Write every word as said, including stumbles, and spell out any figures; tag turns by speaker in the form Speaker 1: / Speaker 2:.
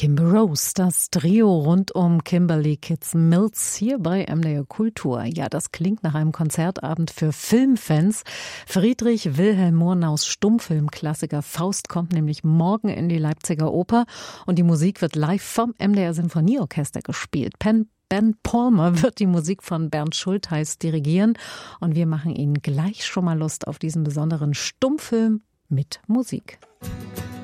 Speaker 1: Kimber Rose, das Trio rund um Kimberly Kitts Mills hier bei M D R Kultur. Ja, das klingt nach einem Konzertabend für Filmfans. Friedrich Wilhelm Murnaus Stummfilmklassiker Faust kommt nämlich morgen in die Leipziger Oper und die Musik wird live vom M D R Sinfonieorchester gespielt. Pen Ben Palmer wird die Musik von Bernd Schultheis dirigieren und wir machen Ihnen gleich schon mal Lust auf diesen besonderen Stummfilm mit Musik.